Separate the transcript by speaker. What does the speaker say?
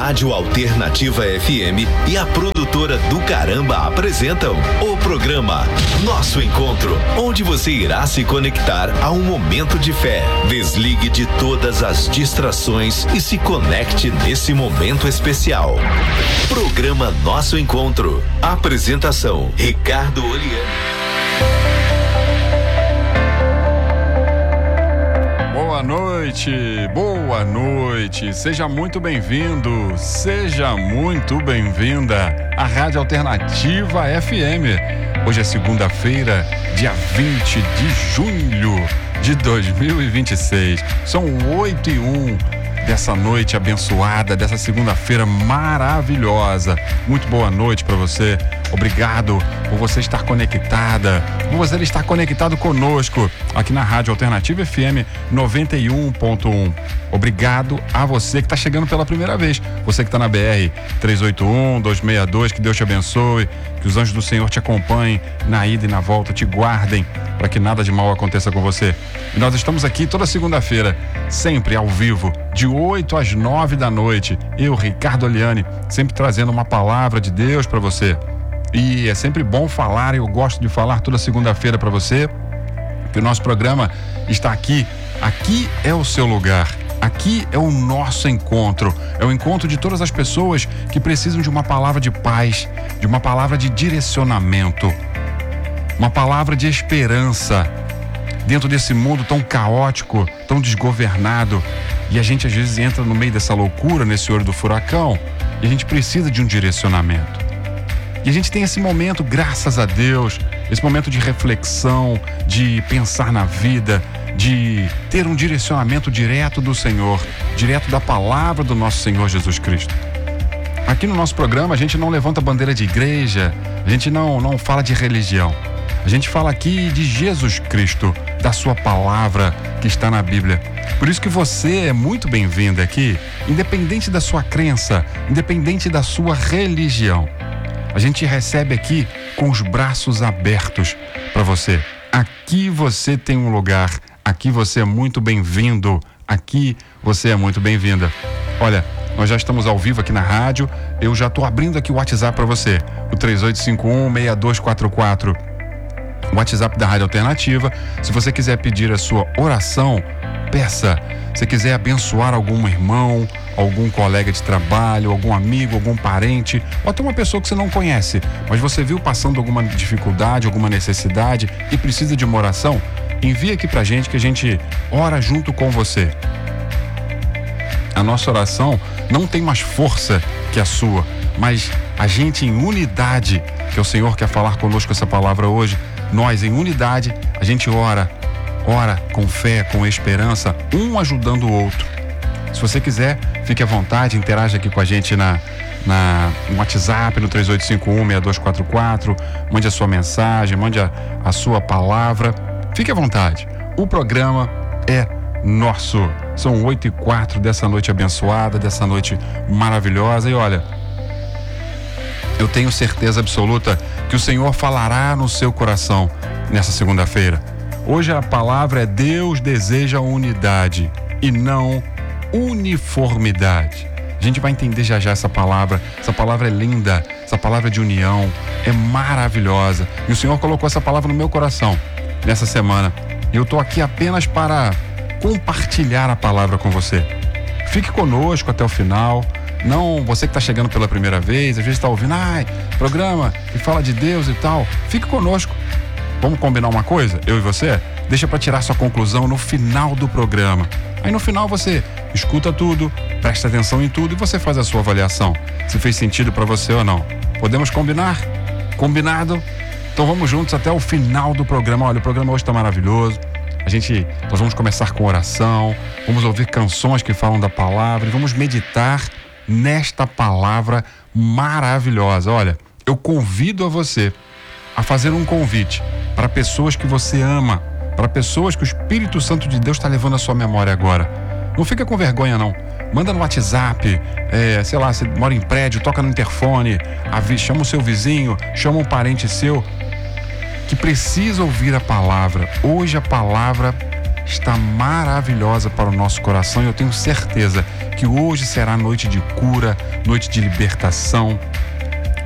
Speaker 1: Rádio Alternativa FM e a produtora do Caramba apresentam o programa Nosso Encontro, onde você irá se conectar a um momento de fé. Desligue de todas as distrações e se conecte nesse momento especial. Programa Nosso Encontro. Apresentação: Ricardo Oliani.
Speaker 2: Boa noite, seja muito bem-vindo, seja muito bem-vinda à Rádio Alternativa FM. Hoje é segunda-feira, dia 20 de julho de 2026, são 8h01 dessa noite abençoada, dessa segunda-feira maravilhosa. Muito boa noite para você, obrigado por você estar conectada, por você estar conectado conosco aqui na Rádio Alternativa FM 91.1. Obrigado a você que está chegando pela primeira vez, você que está na BR 381-262, que Deus te abençoe, que os anjos do Senhor te acompanhem na ida e na volta, te guardem para que nada de mal aconteça com você. E nós estamos aqui toda segunda-feira, sempre ao vivo, de 8 às 9 da noite. Eu, Ricardo Oliani, sempre trazendo uma palavra de Deus para você. E é sempre bom falar, eu gosto de falar toda segunda-feira para você, que o nosso programa está aqui. Aqui é o seu lugar. Aqui é o nosso encontro. É o encontro de todas as pessoas que precisam de uma palavra de paz, de uma palavra de direcionamento, uma palavra de esperança dentro desse mundo tão caótico, tão desgovernado. E a gente às vezes entra no meio dessa loucura, nesse olho do furacão, e a gente precisa de um direcionamento. E a gente tem esse momento, graças a Deus, esse momento de reflexão, de pensar na vida, de ter um direcionamento direto do Senhor, direto da palavra do nosso Senhor Jesus Cristo. Aqui no nosso programa a gente não levanta bandeira de igreja, a gente não fala de religião. A gente fala aqui de Jesus Cristo, da sua palavra que está na Bíblia. Por isso que você é muito bem-vindo aqui, independente da sua crença, independente da sua religião. A gente recebe aqui com os braços abertos para você. Aqui você tem um lugar, aqui você é muito bem-vindo, aqui você é muito bem-vinda. Olha, nós já estamos ao vivo aqui na rádio, eu já estou abrindo aqui o WhatsApp para você, o 3851-6244, o WhatsApp da Rádio Alternativa. Se você quiser pedir a sua oração, peça. Se quiser abençoar algum irmão, algum colega de trabalho, algum amigo, algum parente, ou até uma pessoa que você não conhece, mas você viu passando alguma dificuldade, alguma necessidade e precisa de uma oração, envie aqui pra gente que a gente ora junto com você. A nossa oração não tem mais força que a sua, mas a gente em unidade, que o Senhor quer falar conosco essa palavra hoje, nós em unidade, a gente ora com fé, com esperança, um ajudando o outro. Se você quiser, fique à vontade, interaja aqui com a gente no WhatsApp, no 3851-6244, mande a sua mensagem, mande a sua palavra, fique à vontade. O programa é nosso. São 8h04 dessa noite abençoada, dessa noite maravilhosa. E olha, eu tenho certeza absoluta que o Senhor falará no seu coração nessa segunda-feira. Hoje a palavra é: Deus deseja unidade e não uniformidade. A gente vai entender já essa palavra é linda, essa palavra de união é maravilhosa. E o Senhor colocou essa palavra no meu coração nessa semana. E eu estou aqui apenas para compartilhar a palavra com você. Fique conosco até o final. Não, você que está chegando pela primeira vez, às vezes está ouvindo, programa que fala de Deus e tal. Fique conosco. Vamos combinar uma coisa, eu e você? Deixa para tirar sua conclusão no final do programa. Aí no final você escuta tudo, presta atenção em tudo e você faz a sua avaliação, se fez sentido para você ou não. Podemos combinar? Combinado? Então vamos juntos até o final do programa. Olha, o programa hoje está maravilhoso. Nós vamos começar com oração, vamos ouvir canções que falam da palavra e vamos meditar nesta palavra maravilhosa. Olha, eu convido a você a fazer um convite para pessoas que você ama, para pessoas que o Espírito Santo de Deus está levando à sua memória agora. Não fica com vergonha, não. Manda no WhatsApp, sei lá, você mora em prédio, toca no interfone, chama o seu vizinho, chama um parente seu que precisa ouvir a palavra. Hoje a palavra está maravilhosa para o nosso coração e eu tenho certeza que hoje será noite de cura, noite de libertação,